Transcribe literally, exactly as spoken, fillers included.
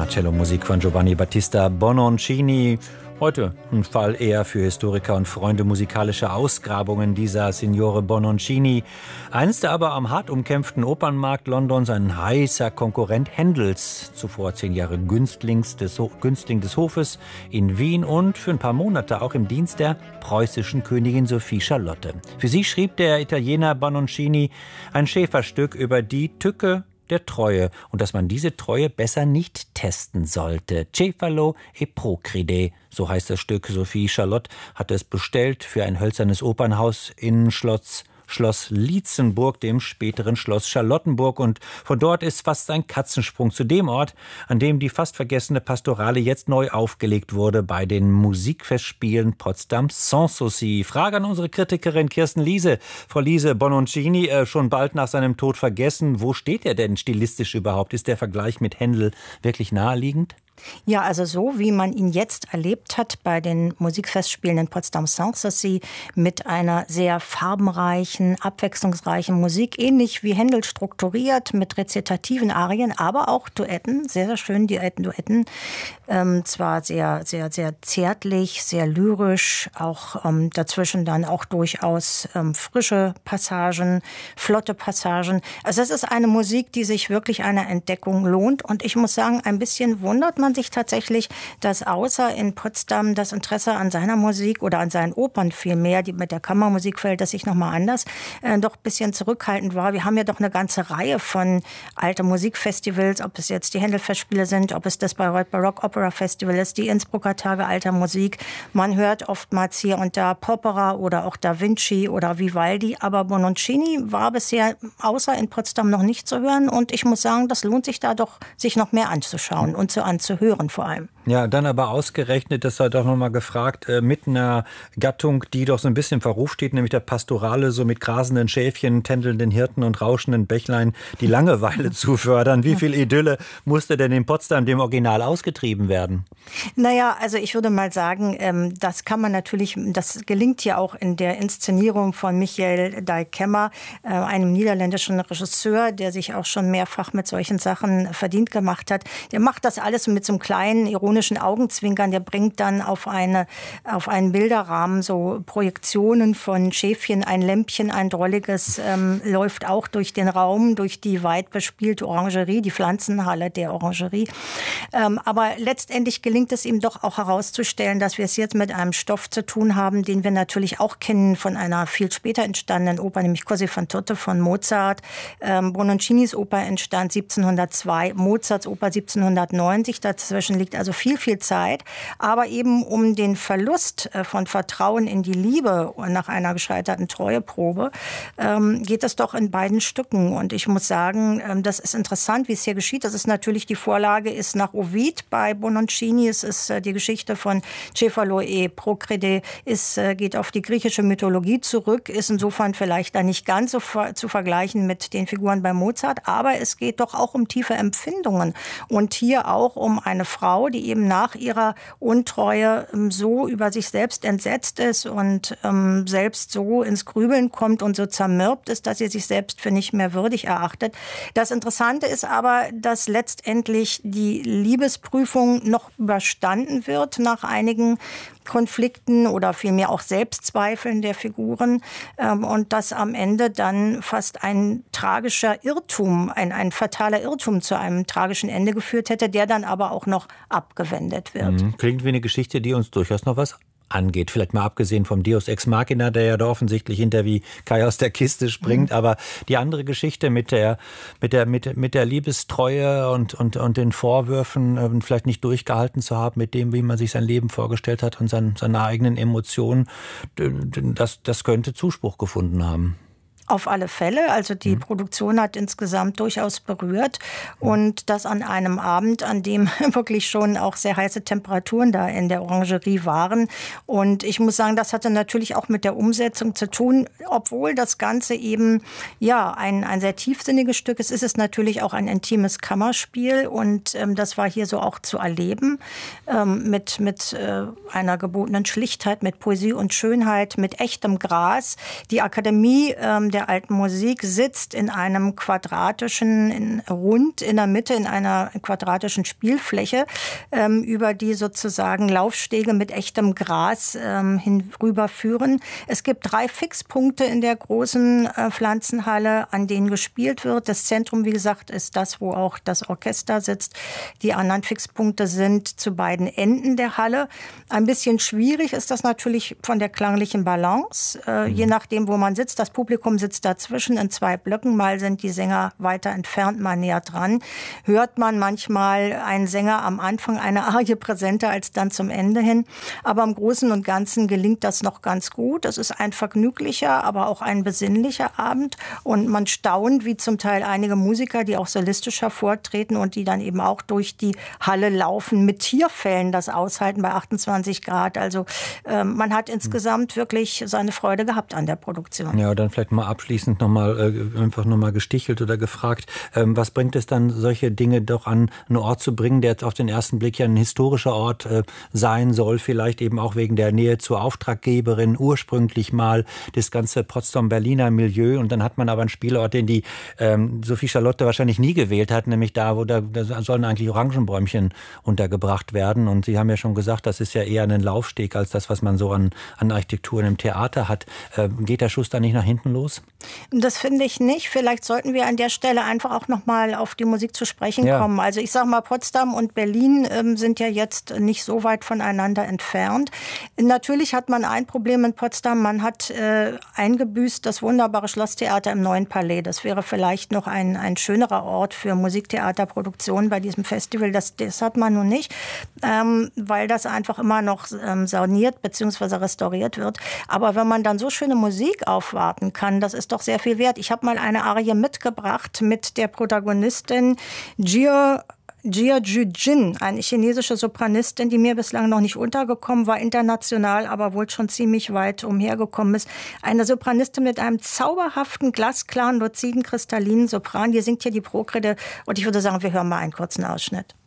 Cellomusik von Giovanni Battista Bononcini. Heute ein Fall eher für Historiker und Freunde musikalischer Ausgrabungen dieser Signore Bononcini. Einst aber am hart umkämpften Opernmarkt Londons ein heißer Konkurrent Händels. Zuvor zehn Jahre Günstlings des, Günstling des Hofes in Wien und für ein paar Monate auch im Dienst der preußischen Königin Sophie Charlotte. Für sie schrieb der Italiener Bononcini ein Schäferstück über die Tücke der Treue und dass man diese Treue besser nicht testen sollte. Cefalo e Procride, so heißt das Stück. Sophie Charlotte hatte es bestellt für ein hölzernes Opernhaus in Schloss Schloss Lietzenburg, dem späteren Schloss Charlottenburg. Und von dort ist fast ein Katzensprung zu dem Ort, an dem die fast vergessene Pastorale jetzt neu aufgelegt wurde bei den Musikfestspielen Potsdam Sanssouci. Frage an unsere Kritikerin Kirsten Liese. Frau Liese, Bononcini äh, schon bald nach seinem Tod vergessen. Wo steht er denn stilistisch überhaupt? Ist der Vergleich mit Händel wirklich naheliegend? Ja, also so wie man ihn jetzt erlebt hat bei den Musikfestspielen in Potsdam Sanssouci mit einer sehr farbenreichen, abwechslungsreichen Musik, ähnlich wie Händel strukturiert mit rezitativen Arien, aber auch Duetten, sehr, sehr schön, Duetten, Duetten. Ähm, zwar sehr, sehr, sehr zärtlich, sehr lyrisch, auch ähm, dazwischen dann auch durchaus ähm, frische Passagen, flotte Passagen. Also es ist eine Musik, die sich wirklich einer Entdeckung lohnt und ich muss sagen, ein bisschen wundert man sich tatsächlich, dass außer in Potsdam das Interesse an seiner Musik oder an seinen Opern vielmehr, die mit der Kammermusik fällt das sich nochmal anders, äh, doch ein bisschen zurückhaltend war. Wir haben ja doch eine ganze Reihe von alte Musikfestivals, ob es jetzt die Händelfestspiele sind, ob es das Bayreuth Baroque Opera Festival ist, die Innsbrucker Tage alter Musik. Man hört oftmals hier und da Popera oder auch Da Vinci oder Vivaldi, aber Bononcini war bisher außer in Potsdam noch nicht zu hören und ich muss sagen, das lohnt sich da doch, sich noch mehr anzuschauen und zu anzuhören. Hören vor allem. Ja, dann aber ausgerechnet, das hat doch nochmal gefragt, äh, mit einer Gattung, die doch so ein bisschen im Verruf steht, nämlich der Pastorale, so mit grasenden Schäfchen, tändelnden Hirten und rauschenden Bächlein, die Langeweile zu fördern. Wie viel Idylle musste denn in Potsdam dem Original ausgetrieben werden? Naja, also ich würde mal sagen, ähm, das kann man natürlich, das gelingt ja auch in der Inszenierung von Michael Dijkema, äh, einem niederländischen Regisseur, der sich auch schon mehrfach mit solchen Sachen verdient gemacht hat. Der macht das alles mit so einem kleinen ironischen Augenzwinkern. Der bringt dann auf eine auf einen Bilderrahmen so Projektionen von Schäfchen, ein Lämpchen, ein drolliges, ähm, läuft auch durch den Raum, durch die weit bespielte Orangerie, die Pflanzenhalle der Orangerie. Ähm, aber letztendlich gelingt es ihm doch auch herauszustellen, dass wir es jetzt mit einem Stoff zu tun haben, den wir natürlich auch kennen von einer viel später entstandenen Oper, nämlich Così fan tutte von Mozart. Ähm, Bononcinis Oper entstand siebzehnhundertzwei, Mozarts Oper siebzehnhundertneunzig. Dazwischen liegt also viel, viel Zeit. Aber eben um den Verlust von Vertrauen in die Liebe nach einer gescheiterten Treueprobe ähm, geht es doch in beiden Stücken. Und ich muss sagen, ähm, das ist interessant, wie es hier geschieht. Das ist natürlich, die Vorlage ist nach Ovid bei Bononcini. Es ist äh, die Geschichte von Cefalo e Procride. Es äh, geht auf die griechische Mythologie zurück. Ist insofern vielleicht da nicht ganz so ver- zu vergleichen mit den Figuren bei Mozart. Aber es geht doch auch um tiefe Empfindungen. Und hier auch um eine Frau, die eben nach ihrer Untreue ähm, so über sich selbst entsetzt ist und ähm, selbst so ins Grübeln kommt und so zermürbt ist, dass sie sich selbst für nicht mehr würdig erachtet. Das Interessante ist aber, dass letztendlich die Liebesprüfung noch überstanden wird nach einigen Konflikten oder vielmehr auch Selbstzweifeln der Figuren ähm, und dass am Ende dann fast ein tragischer Irrtum, ein, ein fataler Irrtum zu einem tragischen Ende geführt hätte, der dann aber auch noch abgewendet wird. Mhm. Klingt wie eine Geschichte, die uns durchaus noch was angeht. Vielleicht mal abgesehen vom Deus Ex Machina, der ja da offensichtlich hinter wie Kai aus der Kiste springt. Mhm. Aber die andere Geschichte mit der, mit der, mit, mit der Liebestreue und, und, und den Vorwürfen, äh, vielleicht nicht durchgehalten zu haben mit dem, wie man sich sein Leben vorgestellt hat und sein, seine eigenen Emotionen, das, das könnte Zuspruch gefunden haben. Auf alle Fälle. Also die mhm. Produktion hat insgesamt durchaus berührt. Und das an einem Abend, an dem wirklich schon auch sehr heiße Temperaturen da in der Orangerie waren. Und ich muss sagen, das hatte natürlich auch mit der Umsetzung zu tun. Obwohl das Ganze eben ja ein, ein sehr tiefsinniges Stück ist, ist es natürlich auch ein intimes Kammerspiel. Und ähm, das war hier so auch zu erleben. Ähm, mit, mit äh, einer gebotenen Schlichtheit, mit Poesie und Schönheit, mit echtem Gras. Die Akademie ähm, der alten Musik, sitzt in einem quadratischen, in, rund in der Mitte in einer quadratischen Spielfläche, ähm, über die sozusagen Laufstege mit echtem Gras ähm, hinüberführen. Es gibt drei Fixpunkte in der großen äh, Pflanzenhalle, an denen gespielt wird. Das Zentrum, wie gesagt, ist das, wo auch das Orchester sitzt. Die anderen Fixpunkte sind zu beiden Enden der Halle. Ein bisschen schwierig ist das natürlich von der klanglichen Balance, äh, mhm. je nachdem, wo man sitzt. Das Publikum sitzt dazwischen in zwei Blöcken. Mal sind die Sänger weiter entfernt, mal näher dran. Hört man manchmal einen Sänger am Anfang eine Arie präsenter als dann zum Ende hin. Aber im Großen und Ganzen gelingt das noch ganz gut. Es ist ein vergnüglicher, aber auch ein besinnlicher Abend. Und man staunt, wie zum Teil einige Musiker, die auch solistisch hervortreten und die dann eben auch durch die Halle laufen, mit Tierfällen das aushalten bei achtundzwanzig Grad. Also äh, man hat insgesamt wirklich seine Freude gehabt an der Produktion. Ja, dann vielleicht mal abschließend nochmal äh, einfach nochmal gestichelt oder gefragt, ähm, was bringt es dann, solche Dinge doch an einen Ort zu bringen, der jetzt auf den ersten Blick ja ein historischer Ort äh, sein soll, vielleicht eben auch wegen der Nähe zur Auftraggeberin, ursprünglich mal das ganze Potsdam-Berliner Milieu, und dann hat man aber einen Spielort, den die ähm, Sophie Charlotte wahrscheinlich nie gewählt hat, nämlich da, wo da, da sollen eigentlich Orangenbäumchen untergebracht werden, und Sie haben ja schon gesagt, das ist ja eher ein Laufsteg als das, was man so an, an Architektur im Theater hat. Äh, geht der Schuss da nicht nach hinten los? Das finde ich nicht. Vielleicht sollten wir an der Stelle einfach auch noch mal auf die Musik zu sprechen ja. kommen. Also ich sage mal, Potsdam und Berlin ähm, sind ja jetzt nicht so weit voneinander entfernt. Natürlich hat man ein Problem in Potsdam. Man hat äh, eingebüßt das wunderbare Schlosstheater im Neuen Palais. Das wäre vielleicht noch ein, ein schönerer Ort für Musiktheaterproduktionen bei diesem Festival. Das, das hat man nun nicht, ähm, weil das einfach immer noch ähm, saniert bzw. restauriert wird. Aber wenn man dann so schöne Musik aufwarten kann, das ist doch sehr viel wert. Ich habe mal eine Arie mitgebracht mit der Protagonistin Jia Jia Ju-jin, eine chinesische Sopranistin, die mir bislang noch nicht untergekommen war, international, aber wohl schon ziemlich weit umhergekommen ist. Eine Sopranistin mit einem zauberhaften, glasklaren, luziden, kristallinen Sopran. Die singt hier die Prokrede, und ich würde sagen, wir hören mal einen kurzen Ausschnitt.